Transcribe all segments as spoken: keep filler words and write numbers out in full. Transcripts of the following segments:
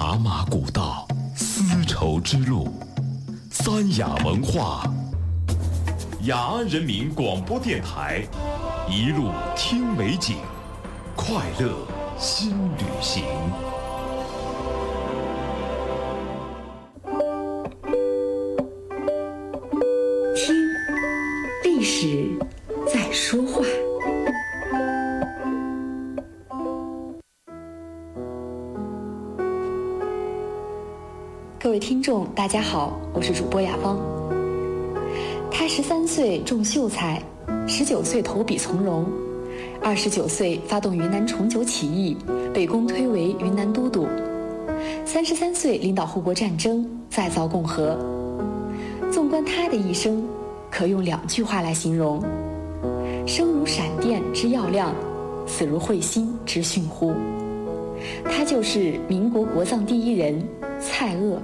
茶马古道，丝绸之路，三雅文化。雅安人民广播电台，一路听美景，快乐新旅行。 听，历史在说话。各位听众，大家好，我是主播雅芳。他十三岁中秀才，十九岁投笔从戎，二十九岁发动云南重九起义，被公推为云南都督，三十三岁领导护国战争，再造共和。纵观他的一生，可用两句话来形容：生如闪电之耀亮，死如彗星之迅乎。他就是民国国葬第一人蔡锷。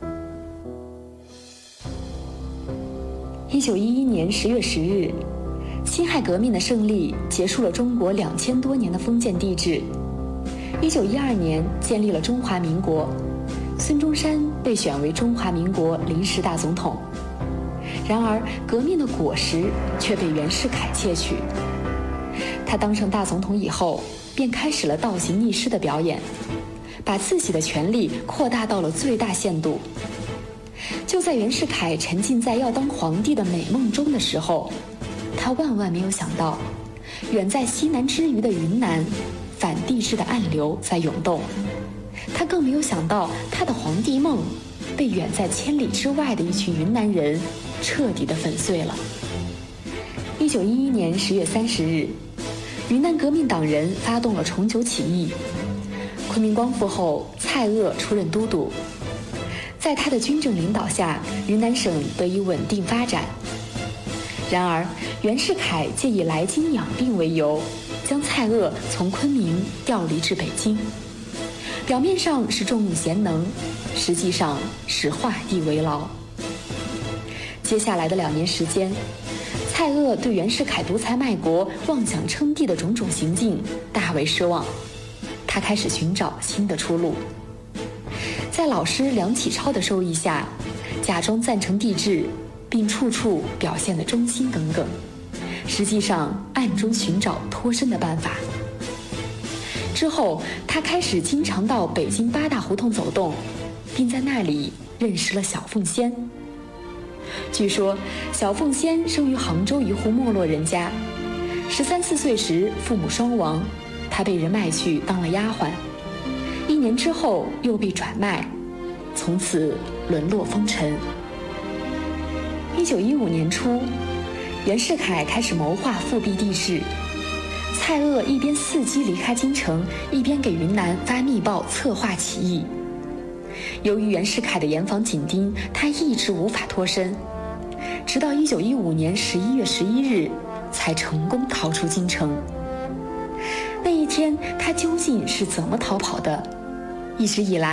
一九一一年十月十日，辛亥革命的胜利结束了中国两千多年的封建帝制。一九一二年建立了中华民国，孙中山被选为中华民国临时大总统。然而，革命的果实却被袁世凯窃取。他当上大总统以后，便开始了倒行逆施的表演，把自己的权力扩大到了最大限度。就在袁世凯沉浸在要当皇帝的美梦中的时候，他万万没有想到，远在西南之隅的云南，反帝制的暗流在涌动。他更没有想到，他的皇帝梦被远在千里之外的一群云南人彻底的粉碎了。一九一一年十月三十日，云南革命党人发动了重九起义。昆明光复后，蔡锷出任都督。在他的军政领导下，云南省得以稳定发展。然而，袁世凯借以来京养病为由，将蔡锷从昆明调离至北京。表面上是重用贤能，实际上是画地为牢。接下来的两年时间，蔡锷对袁世凯独裁卖国、妄想称帝的种种行径大为失望，他开始寻找新的出路。在老师梁启超的授意下，假装赞成帝制，并处处表现得忠心耿耿，实际上暗中寻找脱身的办法。之后，他开始经常到北京八大胡同走动，并在那里认识了小凤仙。据说，小凤仙生于杭州一户没落人家，十三四岁时父母双亡，她被人卖去当了丫鬟。一年之后又被转卖，从此沦落风尘。一九一五年初，袁世凯开始谋划复辟帝制。蔡锷一边伺机离开京城，一边给云南发密报策划起义。由于袁世凯的严防紧盯，他一直无法脱身，直到一九一五年十一月十一日才成功逃出京城。那一天，他究竟是怎么逃跑的？一直以来